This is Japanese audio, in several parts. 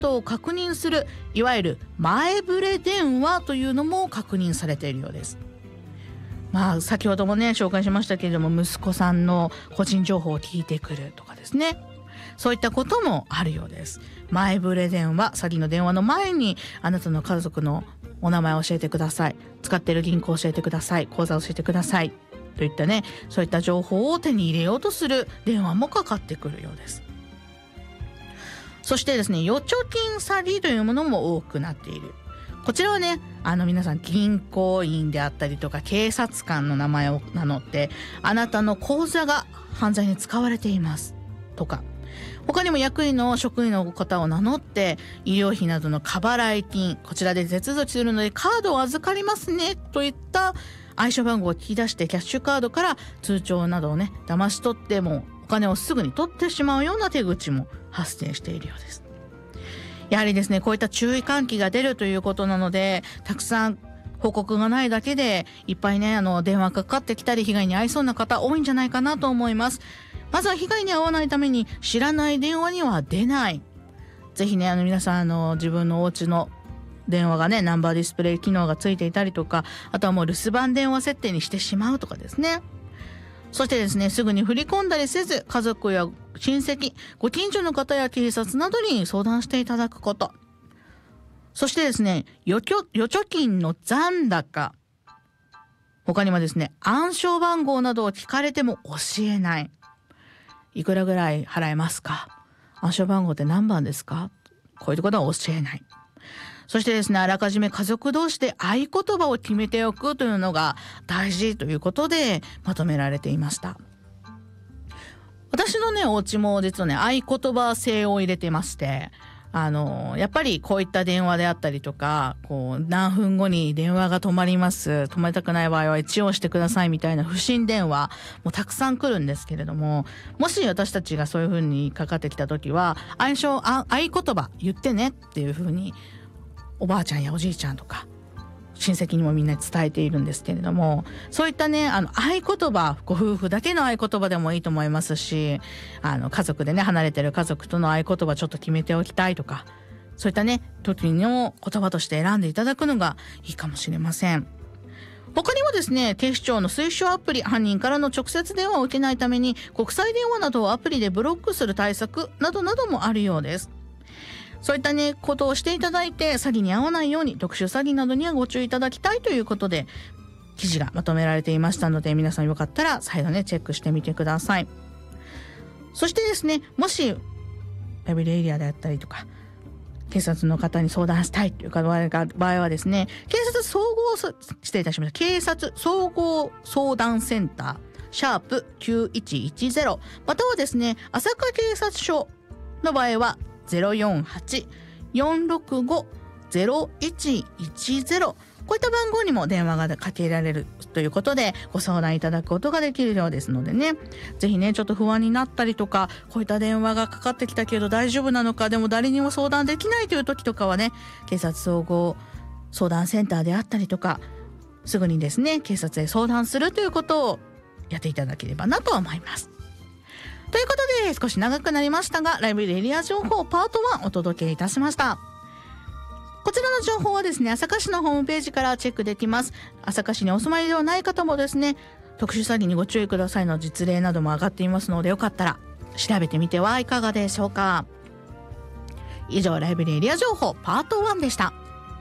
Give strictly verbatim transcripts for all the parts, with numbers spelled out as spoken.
トを確認するいわゆる前触れ電話というのも確認されているようです。まあ先ほどもね紹介しましたけれども、息子さんの個人情報を聞いてくるとかですね、そういったこともあるようです。前触れ電話、詐欺の電話の前にあなたの家族のお名前を教えてください、使っている銀行を教えてください、口座を教えてくださいといったね、そういった情報を手に入れようとする電話もかかってくるようです。そしてですね、預貯金詐欺というものも多くなっている。こちらはね、あの皆さん銀行員であったりとか警察官の名前を名乗ってあなたの口座が犯罪に使われていますとか、他にも役員の職員の方を名乗って医療費などの過払い金、こちらで手続きするのでカードを預かりますねといった暗証番号を聞き出してキャッシュカードから通帳などをね騙し取ってもお金をすぐに取ってしまうような手口も発生しているようです。やはりですね、こういった注意喚起が出るということなので、たくさん報告がないだけでいっぱいねあの電話かかってきたり被害に遭いそうな方多いんじゃないかなと思います。まずは被害に遭わないために知らない電話には出ない。ぜひねあの皆さんあの自分のお家の電話がねナンバーディスプレイ機能がついていたりとか、あとはもう留守番電話設定にしてしまうとかですね。そしてですね、すぐに振り込んだりせず家族や親戚、ご近所の方や警察などに相談していただくこと。そしてですね、預貯、預貯金の残高、他にもですね暗証番号などを聞かれても教えない。いくらぐらい払えますか、暗証番号って何番ですか、こういうことは教えない。そしてですね、あらかじめ家族同士で合言葉を決めておくというのが大事ということでまとめられていました。私のねお家も実はね合言葉制を入れてまして、あのやっぱりこういった電話であったりとか、こう何分後に電話が止まります、止まりたくない場合は一応してくださいみたいな不審電話もたくさん来るんですけれども、もし私たちがそういう風にかかってきた時は暗証あ合言葉言ってねっていう風におばあちゃんやおじいちゃんとか親戚にもみんなに伝えているんですけれども、そういったねあの合言葉、ご夫婦だけの合言葉でもいいと思いますし、あの家族でね離れてる家族との合言葉ちょっと決めておきたいとか、そういったね時の言葉として選んでいただくのがいいかもしれません。他にもですね、警視庁の推奨アプリ、犯人からの直接電話を受けないために国際電話などをアプリでブロックする対策などなどもあるようです。そういったねことをしていただいて詐欺に遭わないように、特殊詐欺などにはご注意いただきたいということで記事がまとめられていましたので、皆さんよかったら再度ねチェックしてみてください。そしてですね、もしライブリーエリアであったりとか警察の方に相談したいという場合はですね、警察総合失礼いたしました警察総合相談センターシャープきゅういちいちゼロ、またはですね朝霞警察署の場合はゼロよんはち よんろくご ゼロいちいちゼロ、こういった番号にも電話がかけられるということでご相談いただくことができるようですのでね、ぜひねちょっと不安になったりとか、こういった電話がかかってきたけど大丈夫なのか、でも誰にも相談できないという時とかはね、警察総合相談センターであったりとか、すぐにですね警察へ相談するということをやっていただければなと思います。ということで少し長くなりましたが、ライブエリア情報パートワンお届けいたしました。こちらの情報はですね朝霞市のホームページからチェックできます。朝霞市にお住まいではない方もですね、特殊詐欺にご注意くださいの実例なども上がっていますので、よかったら調べてみてはいかがでしょうか。以上、ライブエリア情報パートワンでした。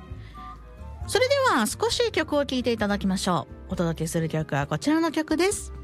それでは少し曲を聴いていただきましょう。お届けする曲はこちらの曲です。